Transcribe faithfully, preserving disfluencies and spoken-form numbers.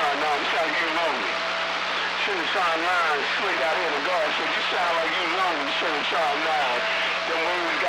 sound now. You sound like you lonely. Shit sound nine, slick out here in the guard. So you sound like you lonely. Shit sound nine. Then when we